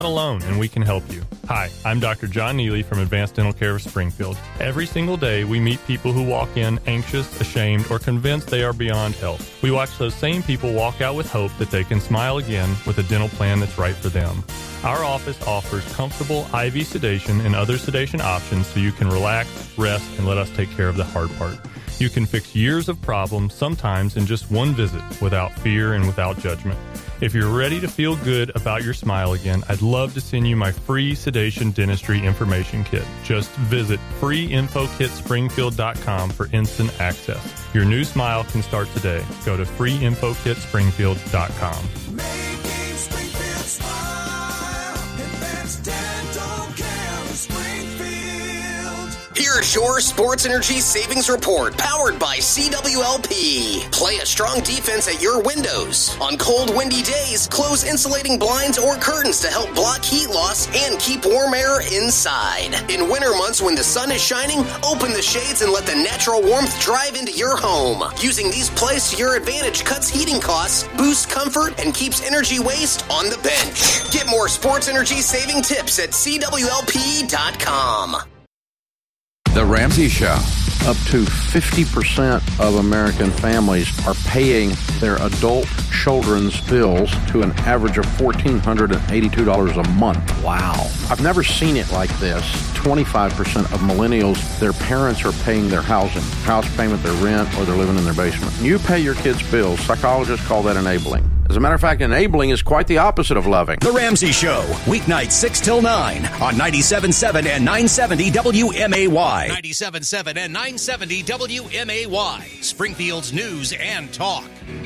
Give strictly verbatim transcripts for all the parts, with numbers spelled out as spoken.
alone, and we can help you. Hi, I'm Doctor John Neely from Advanced Dental Care of Springfield. Every single day, we meet people who walk in anxious, ashamed, or convinced they are beyond help. We watch those same people walk out with hope that they can smile again with a dental plan that's right for them. Our office offers comfortable I V sedation and other sedation options so you can relax, rest, and let us take care of the hard part. You can fix years of problems, sometimes in just one visit, without fear and without judgment. If you're ready to feel good about your smile again, I'd love to send you my free sedation dentistry information kit. Just visit free info kit springfield dot com for instant access. Your new smile can start today. Go to free info kit springfield dot com. Making Springfield smile. Advanced Dental Care of Springfield. Here's your Sports Energy Savings Report, powered by C W L P. Play a strong defense at your windows. On cold, windy days, close insulating blinds or curtains to help block heat loss and keep warm air inside. In winter months when the sun is shining, open the shades and let the natural warmth drive into your home. Using these plays to your advantage cuts heating costs, boosts comfort, and keeps energy waste on the bench. Get more sports energy saving tips at C W L P dot com. The Ramsey Show. Up to fifty percent of American families are paying their adult children's bills to an average of one thousand four hundred eighty-two dollars a month. Wow. I've never seen it like this. twenty-five percent of millennials, their parents are paying their housing, house payment, their rent, or they're living in their basement. You pay your kids' bills. Psychologists call that enabling. As a matter of fact, enabling is quite the opposite of loving. The Ramsey Show, weeknights six till nine on ninety-seven point seven and nine seventy W M A Y. ninety-seven point seven and nine seventy W M A Y. Springfield's news and talk.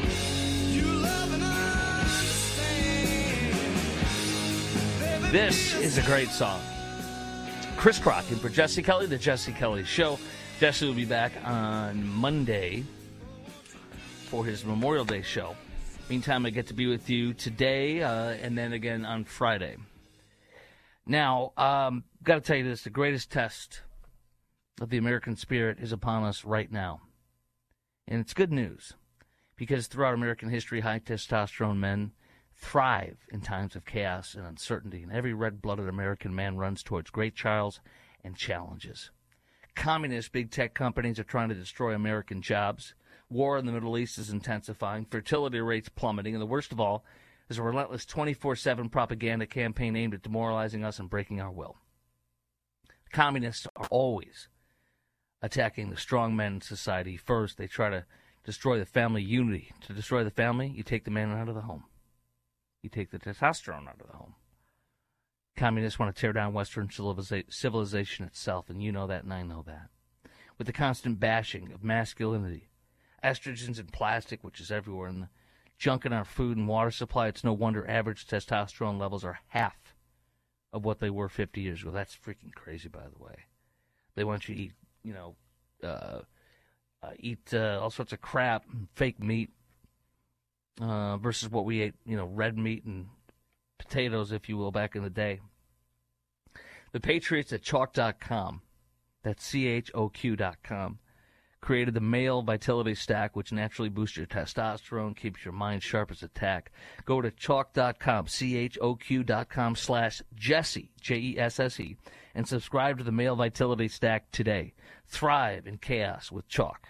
This is a great song. Chris Crockett for Jesse Kelly, The Jesse Kelly Show. Jesse will be back on Monday for his Memorial Day show. Meantime, I get to be with you today uh, and then again on Friday. Now, um, got to tell you this, the greatest test of the American spirit is upon us right now. And it's good news, because throughout American history, high testosterone men thrive in times of chaos and uncertainty, and every red-blooded American man runs towards great trials and challenges. Communist big tech companies are trying to destroy American jobs. War in the Middle East is intensifying, fertility rates plummeting, and the worst of all is a relentless twenty-four seven propaganda campaign aimed at demoralizing us and breaking our will. Communists are always attacking the strong men in society first. They try to destroy the family unity. To destroy the family, you take the man out of the home. You take the testosterone out of the home. Communists want to tear down Western civilization itself, and you know that and I know that. With the constant bashing of masculinity, estrogens in plastic, which is everywhere, and the junk in our food and water supply, it's no wonder average testosterone levels are half of what they were fifty years ago. That's freaking crazy, by the way. They want you to eat, you know, uh, uh, eat uh, all sorts of crap, fake meat, uh, versus what we ate, you know, red meat and potatoes, if you will, back in the day. The Patriots at chalk dot com, that's C H O Q dot com, created the Male Vitality Stack, which naturally boosts your testosterone, keeps your mind sharp as a tack. Go to chalk dot com, C H O Q dot com slash Jesse, J E S S E, and subscribe to the Male Vitality Stack today. Thrive in chaos with Chalk.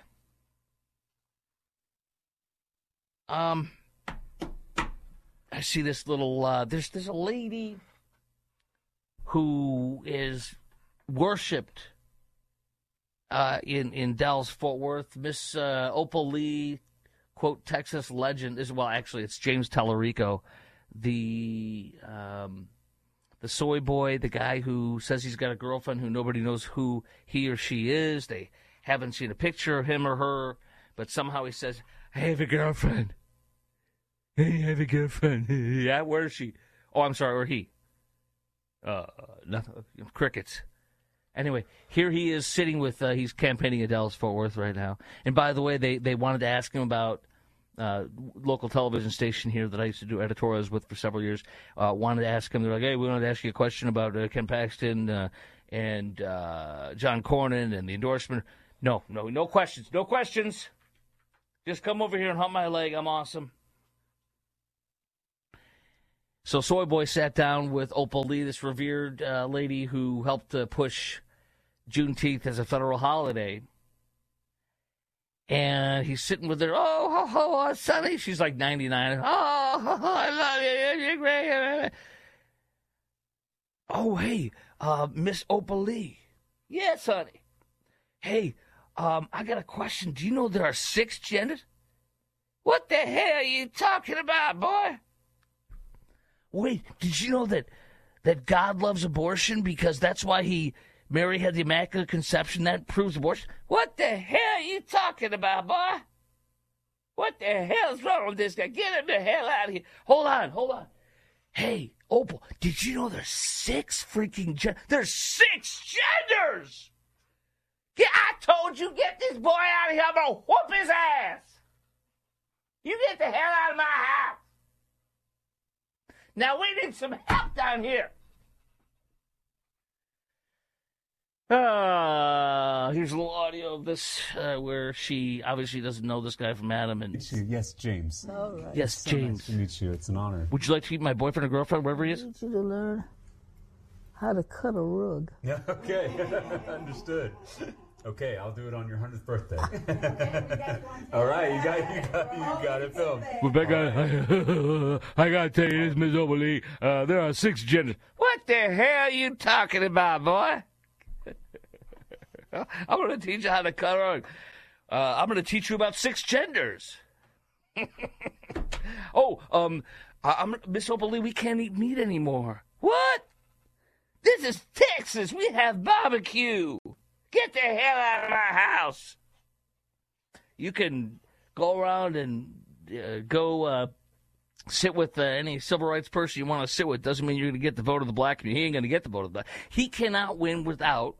Um, I see this little, uh, there's, there's a lady who is worshipped Uh, in, in Dallas, Fort Worth, Miss uh, Opal Lee, quote, Texas legend. Is well, actually, it's James Tallarico, the um, the soy boy, the guy who says he's got a girlfriend who nobody knows who he or she is. They haven't seen a picture of him or her, but somehow he says, I have a girlfriend. Hey, I have a girlfriend. Yeah, where is she? Oh, I'm sorry, or he. Uh, nothing, crickets. Anyway, here he is sitting with, uh, he's campaigning in Dallas-Fort Worth right now. And by the way, they, they wanted to ask him about uh, local television station here that I used to do editorials with for several years. Uh, wanted to ask him, they're like, hey, we wanted to ask you a question about uh, Ken Paxton uh, and uh, John Cornyn and the endorsement. No, no, no questions, no questions. Just come over here and hump my leg. I'm awesome. So Soy Boy sat down with Opal Lee, this revered uh, lady who helped uh, push Juneteenth as a federal holiday. And he's sitting with her. Oh, oh, oh, Sonny. She's like ninety-nine. Oh, oh, oh, I love you. You're great. Oh, hey, uh, Miss Opal Lee. Yes, honey. Hey, um, I got a question. Do you know there are six genders? What the hell are you talking about, boy? Wait, did you know that that God loves abortion because that's why he Mary had the Immaculate Conception? That proves abortion. What the hell are you talking about, boy? What the hell's wrong with this guy? Get him the hell out of here. Hold on, hold on. Hey, Opal, did you know there's six freaking genders? There's six genders! Yeah, I told you, get this boy out of here. I'm going to whoop his ass. You get the hell out of my house. Now, we need some help down here. Uh, here's a little audio of this uh, where she obviously doesn't know this guy from Adam. And yes, James. All right. Yes, So James. nice to meet you. It's an honor. Would you like to meet my boyfriend or girlfriend, wherever he is? I need you to learn how to cut a rug. Yeah. Okay. Understood. Okay, I'll do it on your hundredth birthday. All right, you got you got you got it filmed. Rebecca, I, I gotta tell you this, Miss Opal Lee. Uh, there are six genders. What the hell are you talking about, boy? I'm gonna teach you how to cut a rug. Uh, I'm gonna teach you about six genders. oh, um, I, I'm Miss Opal Lee. We can't eat meat anymore. What? This is Texas. We have barbecue. Get the hell out of my house. You can go around and uh, go uh, sit with uh, any civil rights person you want to sit with. Doesn't mean you're going to get the vote of the black community. He ain't going to get the vote of the black. He cannot win without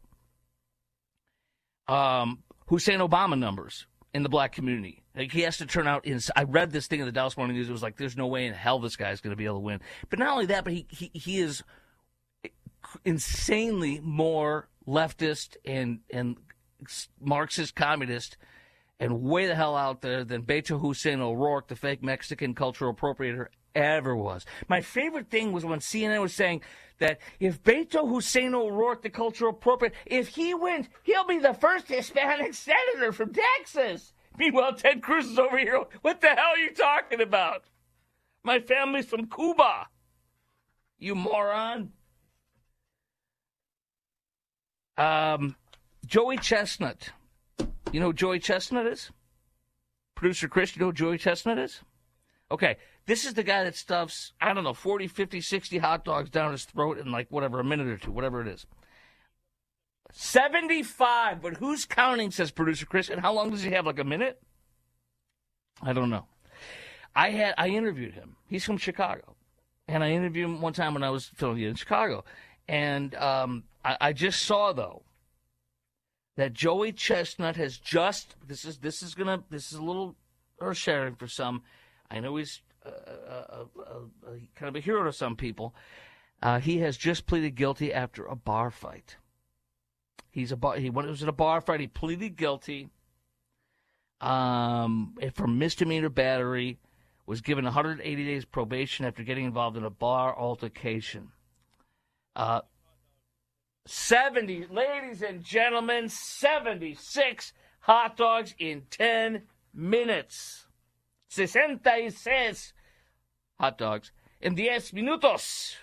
um, Hussein Obama numbers in the black community. Like, he has to turn out in. I read this thing in the Dallas Morning News. It was like, there's no way in hell this guy's going to be able to win. But not only that, but he he, he is insanely more leftist and and Marxist communist and way the hell out there than Beto Hussein O'Rourke, the fake Mexican cultural appropriator, ever was. My favorite thing was when C N N was saying that if Beto Hussein O'Rourke, the cultural appropriator, if he wins, he'll be the first Hispanic senator from Texas. Meanwhile, Ted Cruz is over here. What the hell are you talking about? My family's from Cuba. You moron. Um, Joey Chestnut. You know who Joey Chestnut is? Producer Chris, you know who Joey Chestnut is? Okay, this is the guy that stuffs, I don't know, forty, fifty, sixty hot dogs down his throat in like whatever, a minute or two, whatever it is. seventy-five, but who's counting, says Producer Chris, and how long does he have, like a minute? I don't know. I had I interviewed him. He's from Chicago. And I interviewed him one time when I was filming in Chicago. And um, I, I just saw, though, that Joey Chestnut has just, this is this is gonna this is a little earth shattering for some. I know he's uh, a, a, a, a, kind of a hero to some people. Uh, he has just pleaded guilty after a bar fight. He's a bar, he went, it was at a bar fight. He pleaded guilty um, for misdemeanor battery. Was given one hundred eighty days probation after getting involved in a bar altercation. Uh, seventy, ladies and gentlemen, seventy-six hot dogs in ten minutes. sesenta-y-seis hot dogs in ten minutos.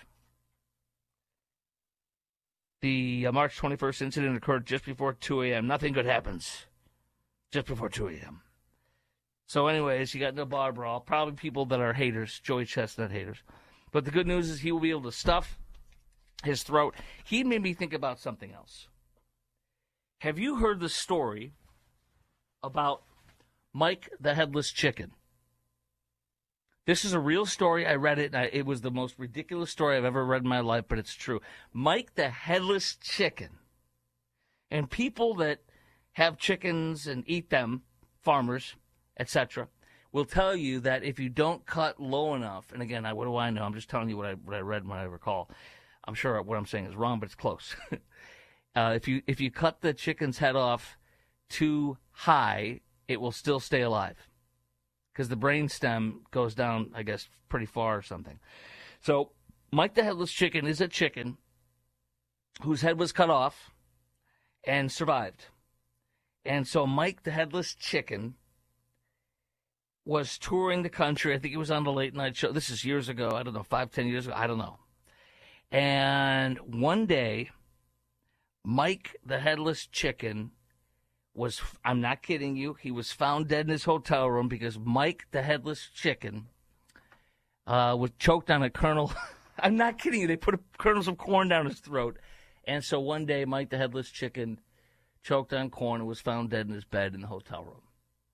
The uh, March twenty-first incident occurred just before two a.m. Nothing good happens just before two a.m. So anyways, you got no bar brawl. Probably people that are haters, Joey Chestnut haters. But the good news is he will be able to stuff his throat. He made me think about something else. Have you heard the story about Mike the Headless Chicken? This is a real story. I read it, and I, it was the most ridiculous story I've ever read in my life, but it's true. Mike the Headless Chicken. And people that have chickens and eat them, farmers, et cetera, will tell you that if you don't cut low enough, and again, I, what do I know? I'm just telling you what I, what I read and what I recall. I'm sure what I'm saying is wrong, but it's close. uh, if you if you cut the chicken's head off too high, it will still stay alive because the brain stem goes down, I guess, pretty far or something. So Mike the Headless Chicken is a chicken whose head was cut off and survived. And so Mike the Headless Chicken was touring the country. I think he was on the late night show. This is years ago. I don't know, five, ten years ago. I don't know. And one day, Mike the Headless Chicken was, I'm not kidding you, he was found dead in his hotel room because Mike the Headless Chicken uh, was choked on a kernel. I'm not kidding you. They put a kernels of corn down his throat. And so one day, Mike the Headless Chicken choked on corn and was found dead in his bed in the hotel room.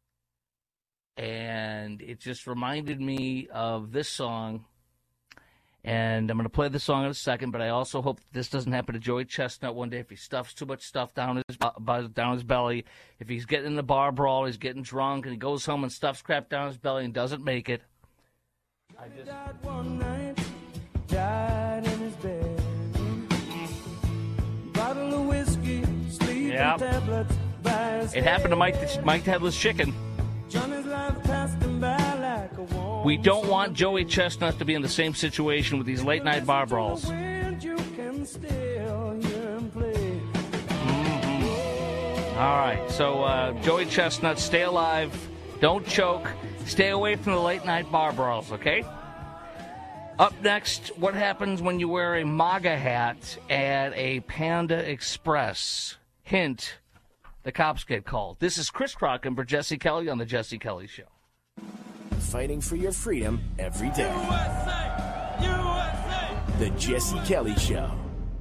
And it just reminded me of this song. And I'm going to play the song in a second, but I also hope this doesn't happen to Joey Chestnut one day if he stuffs too much stuff down his down his belly. If he's getting in the bar brawl, he's getting drunk, and he goes home and stuffs crap down his belly and doesn't make it. I just... died one night, died in his bed. Bottle of whiskey, sleeping yep. tablets by his It happened to Mike the, Mike the Headless Chicken. Johnny's life passed him by like a wall. We don't want Joey Chestnut to be in the same situation with these late-night bar brawls. Mm-hmm. All right, so uh, Joey Chestnut, stay alive, don't choke, stay away from the late-night bar brawls, okay? Up next, what happens when you wear a MAGA hat at a Panda Express? Hint, the cops get called. This is Chris Crock for Jesse Kelly on The Jesse Kelly Show. Fighting for your freedom every day. U S A! U S A! The Jesse Kelly Show.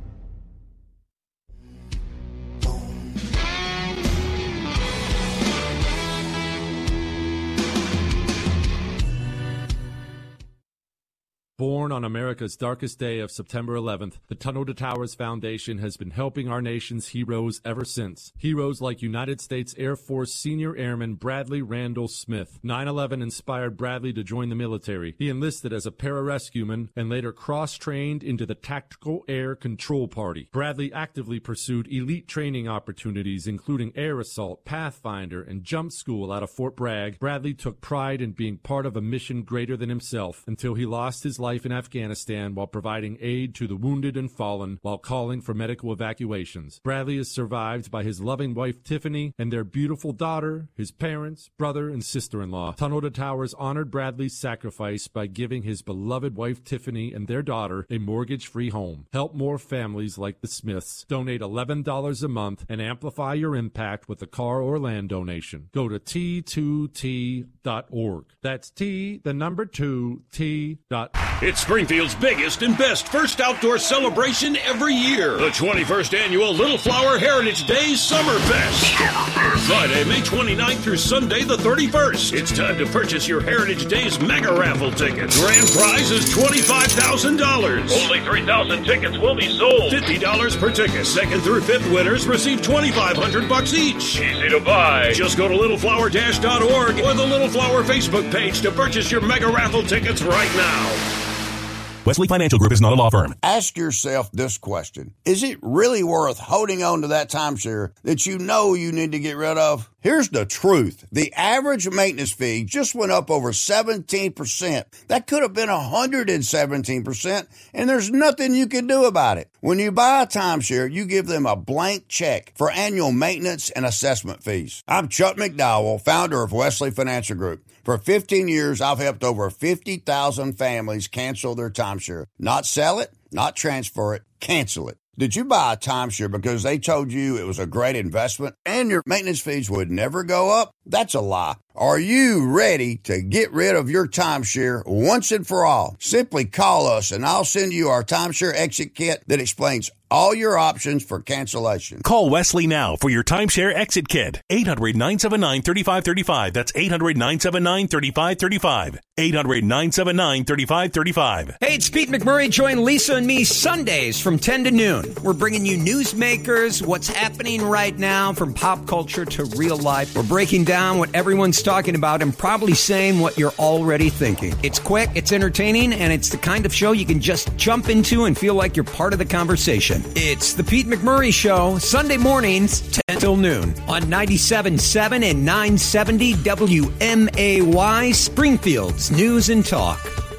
Born on America's darkest day of September eleventh, the Tunnel to Towers Foundation has been helping our nation's heroes ever since. Heroes like United States Air Force Senior Airman Bradley Randall Smith. nine eleven inspired Bradley to join the military. He enlisted as a pararescueman and later cross-trained into the Tactical Air Control Party. Bradley actively pursued elite training opportunities, including air assault, Pathfinder, and jump school out of Fort Bragg. Bradley took pride in being part of a mission greater than himself until he lost his life life in Afghanistan while providing aid to the wounded and fallen while calling for medical evacuations. Bradley is survived by his loving wife Tiffany and their beautiful daughter, his parents, brother, and sister-in-law. Tunnel to Towers honored Bradley's sacrifice by giving his beloved wife Tiffany and their daughter a mortgage-free home. Help more families like the Smiths. Donate eleven dollars a month and amplify your impact with a car or land donation. Go to T two T dot org. That's T, the number two, T dot org. It's Springfield's biggest and best first outdoor celebration every year. The twenty-first Annual Little Flower Heritage Days Summerfest. Friday, May twenty-ninth through Sunday, the thirty-first. It's time to purchase your Heritage Days mega raffle ticket. Grand prize is twenty-five thousand dollars. Only three thousand tickets will be sold. fifty dollars per ticket. Second through fifth winners receive twenty-five hundred bucks each. Easy to buy. Just go to little flower dash dot org or the Little Flower Facebook page to purchase your mega raffle tickets right now. Wesley Financial Group is not a law firm. Ask yourself this question. Is it really worth holding on to that timeshare that you know you need to get rid of? Here's the truth. The average maintenance fee just went up over seventeen percent. That could have been one hundred seventeen percent, and there's nothing you can do about it. When you buy a timeshare, you give them a blank check for annual maintenance and assessment fees. I'm Chuck McDowell, founder of Wesley Financial Group. For fifteen years, I've helped over fifty thousand families cancel their timeshare. Not sell it, not transfer it, cancel it. Did you buy a timeshare because they told you it was a great investment and your maintenance fees would never go up? That's a lie. Are you ready to get rid of your timeshare once and for all? Simply call us and I'll send you our timeshare exit kit that explains all your options for cancellation. Call Wesley now for your timeshare exit kit. eight hundred, nine seven nine, three five three five. That's eight hundred, nine seven nine, three five three five. eight hundred, nine seven nine, three five three five. Hey, it's Pete McMurray. Join Lisa and me Sundays from ten to noon. We're bringing you newsmakers, what's happening right now from pop culture to real life. We're breaking down what everyone's talking about and probably saying what you're already thinking. It's quick, it's entertaining, and it's the kind of show you can just jump into and feel like you're part of the conversation. It's the Pete McMurray Show, Sunday mornings, ten till noon on ninety-seven point seven and nine seventy W M A Y, Springfield's News and Talk.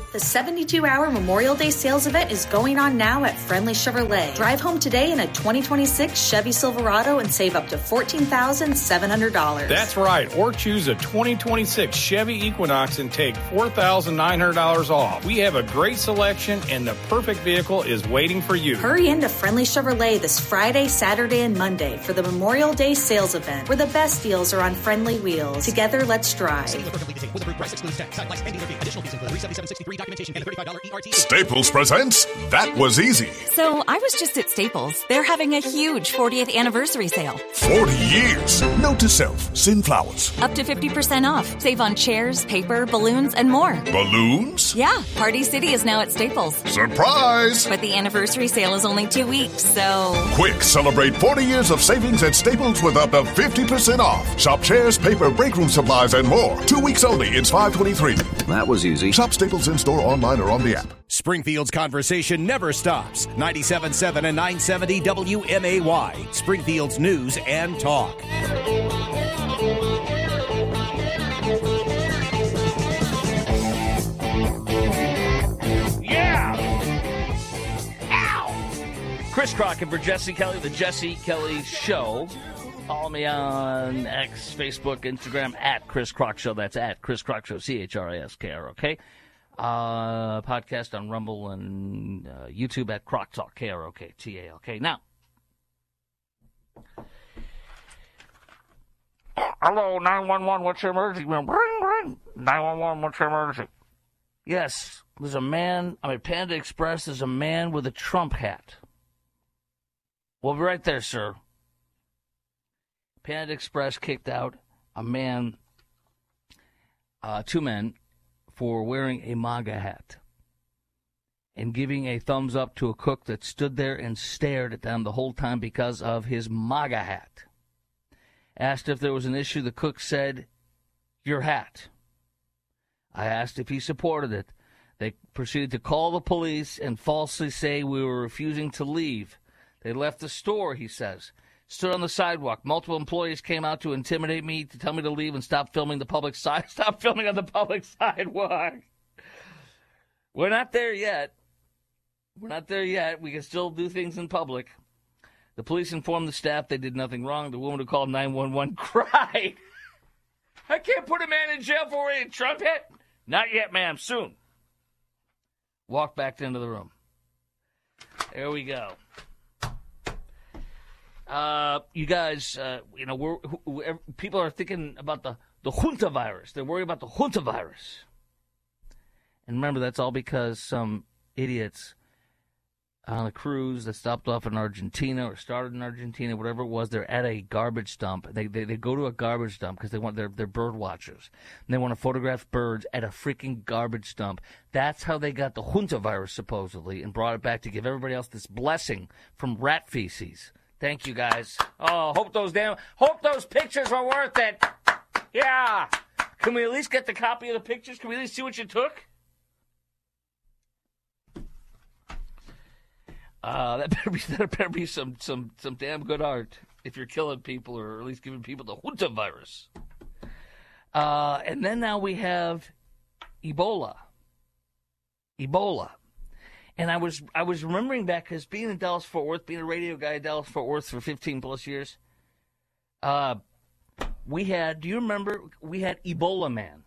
The seventy-two hour Memorial Day sales event is going on now at Friendly Chevrolet. Drive home today in a twenty twenty-six Chevy Silverado and save up to fourteen thousand seven hundred dollars. That's right. Or choose a twenty twenty-six Chevy Equinox and take four thousand nine hundred dollars off. We have a great selection and the perfect vehicle is waiting for you. Hurry into Friendly Chevrolet this Friday, Saturday, and Monday for the Memorial Day sales event, where the best deals are on friendly wheels. Together, let's drive. Staples presents That Was Easy. So I was just at Staples. They're having a huge fortieth anniversary sale. forty years. Note to self, send flowers. Up to fifty percent off. Save on chairs, paper, balloons, and more. Balloons? Yeah, Party City is now at Staples. Surprise! But the anniversary sale is only two weeks, so... Quick, celebrate forty years of savings at Staples with up to fifty percent off. Shop chairs, paper, break room supplies, and more. Two weeks only. It's five twenty-three. That was easy. Shop Staples in-store, online, or on the app. Springfield's conversation never stops. ninety-seven point seven and nine seventy W M A Y. Springfield's news and talk. Yeah! Ow! Chris Crockett for Jesse Kelly, The Jesse Kelly Show. Follow me on X, Facebook, Instagram, at Chris Crock Show. That's at Chris Crock Show, C H R I S K R O K. Uh, podcast on Rumble and uh, YouTube at Crock Talk, K R O K T A L K. Now, hello, nine one one, what's your emergency? Ring, ring. nine one one, what's your emergency? Yes, there's a man, I mean, Panda Express, there's a man with a Trump hat. We'll be right there, sir. Panda Express kicked out a man, uh, two men, for wearing a MAGA hat and giving a thumbs up to a cook that stood there and stared at them the whole time because of his MAGA hat. Asked if there was an issue, the cook said, "Your hat." I asked if he supported it. They proceeded to call the police and falsely say we were refusing to leave. They left the store, he says. Stood on the sidewalk. Multiple employees came out to intimidate me, to tell me to leave and stop filming the public side. Stop filming on the public sidewalk. We're not there yet. We're not there yet. We can still do things in public. The police informed the staff they did nothing wrong. The woman who called nine one one cried. I can't put a man in jail for wearing a Trump hat. Not yet, ma'am. Soon. Walked back into the room. There we go. Uh, you guys, uh, you know, we're, who, people are thinking about the, the Junta virus. They're worried about the Junta virus. And remember, that's all because some idiots on a cruise that stopped off in Argentina or started in Argentina, whatever it was, they're at a garbage dump. They they, they go to a garbage dump because they want they're, they're bird watchers. And they want to photograph birds at a freaking garbage dump. That's how they got the Junta virus, supposedly, and brought it back to give everybody else this blessing from rat feces. Thank you, guys. Oh, hope those damn, hope those pictures were worth it. Yeah. Can we at least get the copy of the pictures? Can we at least see what you took? Uh, that better be, that better be some, some, some damn good art if you're killing people or at least giving people the Junta virus. Uh, and then now we have Ebola. Ebola. And I was I was remembering back, because being in Dallas-Fort Worth, being a radio guy in Dallas-Fort Worth for fifteen plus years, uh, we had, do you remember, we had Ebola Man.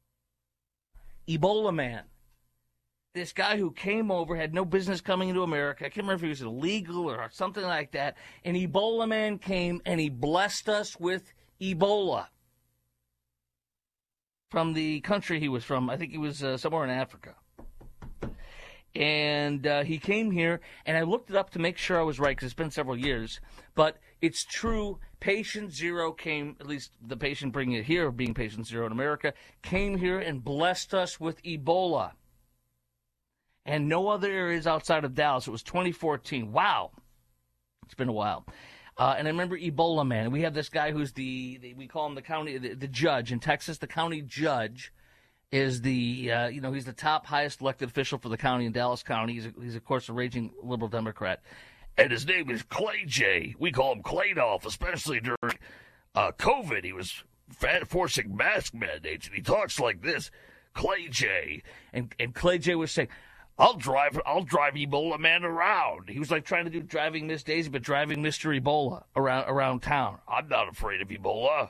Ebola Man. This guy who came over, had no business coming into America. I can't remember if he was illegal or something like that. And Ebola Man came and he blessed us with Ebola. From the country he was from. I think he was uh, somewhere in Africa. And uh, he came here, and I looked it up to make sure I was right, because it's been several years. But it's true. Patient Zero came, at least the patient bringing it here, being Patient Zero in America, came here and blessed us with Ebola. And no other areas outside of Dallas. It was twenty fourteen. Wow. It's been a while. Uh, and I remember Ebola Man. We have this guy who's the, the we call him the county, the, the judge in Texas, the county judge. Is the, uh, you know, he's the top highest elected official for the county in Dallas County. He's, a, he's of course, a raging liberal Democrat. And his name is Clay J. We call him Claydolph, especially during uh, COVID. He was forcing mask mandates, and he talks like this. Clay J. And and Clay J was saying, I'll drive I'll drive Ebola Man around. He was like trying to do driving Miss Daisy, but driving Mister Ebola around around town. I'm not afraid of Ebola.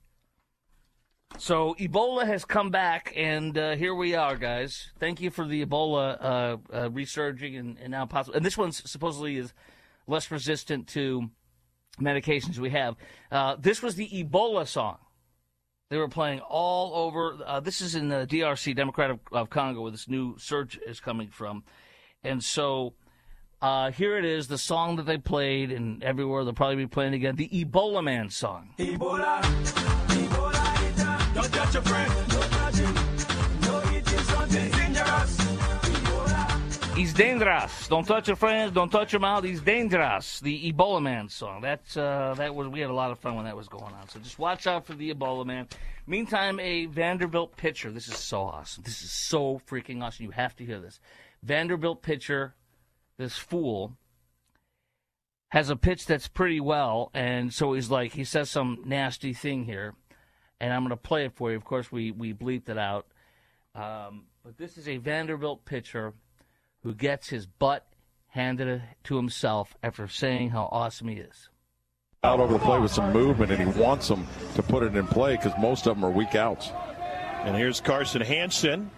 So Ebola has come back, and uh, here we are, guys. Thank you for the Ebola uh, uh, resurging and, and now possible. And this one's supposedly is less resistant to medications we have. Uh, this was the Ebola song. They were playing all over. Uh, this is in the D R C, Democratic of Congo, where this new surge is coming from. And so uh, here it is, the song that they played, and everywhere they'll probably be playing again, the Ebola Man song. Ebola, Ebola, don't touch your friend, don't touch him. No, it is something dangerous. He's dangerous. Don't touch your friends. Don't touch your mouth. He's dangerous. The Ebola Man song. That's uh, that was. We had a lot of fun when that was going on. So just watch out for the Ebola Man. Meantime, a Vanderbilt pitcher. This is so awesome. This is so freaking awesome. You have to hear this. Vanderbilt pitcher, this fool, has a pitch that's pretty well, and so he's like, he says some nasty thing here, and I'm going to play it for you. Of course, we we bleeped it out. Um, but this is a Vanderbilt pitcher who gets his butt handed to himself after saying how awesome he is. Out over the plate with some movement, and he wants them to put it in play because most of them are weak outs. And here's Carson Hansen.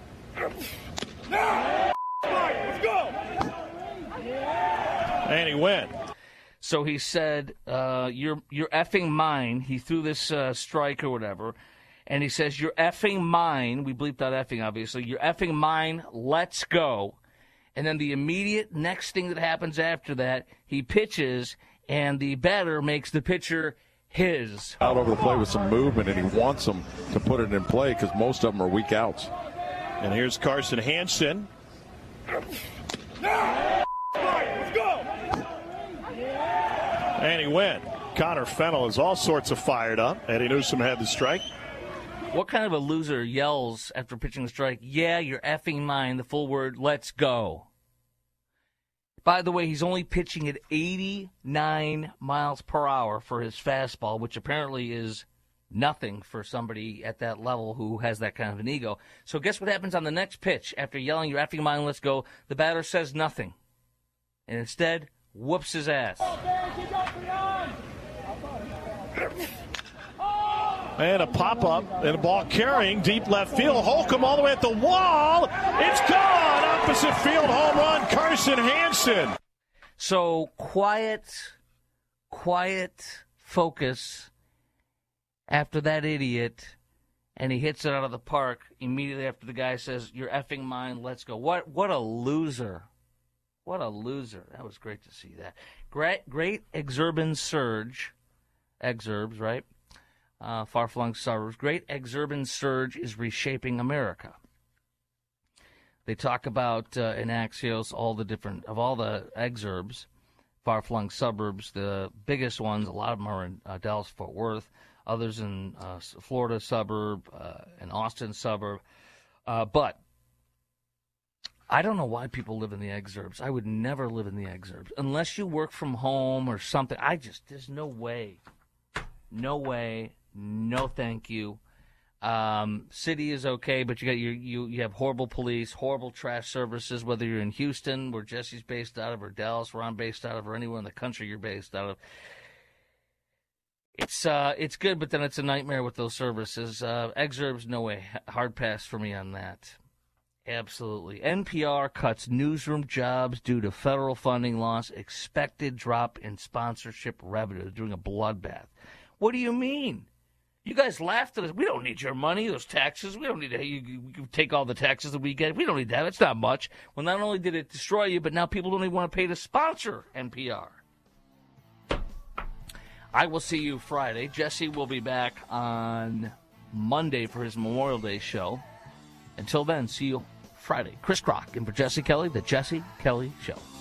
Let's go! And he went. So he said, uh, you're, you're effing mine. He threw this uh, strike or whatever. And he says, you're effing mine. We bleeped out effing, obviously. You're effing mine. Let's go. And then the immediate next thing that happens after that, he pitches, and the batter makes the pitcher his. Out over the plate with some movement, and he wants them to put it in play because most of them are weak outs. And here's Carson Hansen. Let's go! And he went. Connor Fennell is all sorts of fired up. Eddie Newsom had the strike. What kind of a loser yells after pitching a strike, yeah, you're effing mine, the full word, let's go? By the way, he's only pitching at eighty-nine miles per hour for his fastball, which apparently is nothing for somebody at that level who has that kind of an ego. So guess what happens on the next pitch? After yelling, you're effing mine, let's go, the batter says nothing. And instead, whoops his ass. And a pop-up and a ball carrying deep left field. Holcomb all the way at the wall. It's gone. Opposite field home run, Carson Hansen. So quiet, quiet focus after that idiot, and he hits it out of the park immediately after the guy says, you're effing mine, let's go. What what a loser. What a loser. That was great to see that. Great, great exurban surge. Exurbs, right? Uh, far-flung suburbs. Great exurban surge is reshaping America. They talk about uh, in Axios all the different, of all the exurbs, far-flung suburbs, the biggest ones, a lot of them are in uh, Dallas-Fort Worth, others in uh, Florida suburb, uh, an Austin suburb. Uh, but I don't know why people live in the exurbs. I would never live in the exurbs. Unless you work from home or something. I just, there's no way. No way. No, thank you. Um, city is okay, but you got your, you you have horrible police, horrible trash services. Whether you're in Houston, where Jesse's based out of, or Dallas, where I'm based out of, or anywhere in the country you're based out of, it's uh it's good, but then it's a nightmare with those services. Uh, exurbs, no way, hard pass for me on that. Absolutely. N P R cuts newsroom jobs due to federal funding loss. Expected drop in sponsorship revenue. They're doing a bloodbath. What do you mean? You guys laughed at us. We don't need your money, those taxes. We don't need to you, you take all the taxes that we get. We don't need that. It's not much. Well, not only did it destroy you, but now people don't even want to pay to sponsor N P R. I will see you Friday. Jesse will be back on Monday for his Memorial Day show. Until then, see you Friday. Chris Crock and for Jesse Kelly, The Jesse Kelly Show.